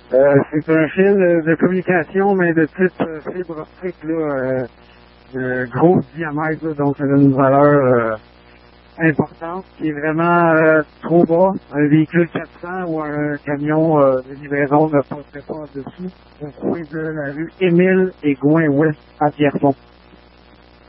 C'est un fil de communication, mais de type fibre optique, là, de gros diamètre, là, donc ça donne une valeur importante, qui est vraiment trop bas. Un véhicule 400 ou un camion de livraison ne passerait pas dessus. On trouve de la rue Émile et Gouin-Ouest à Pierrefonds.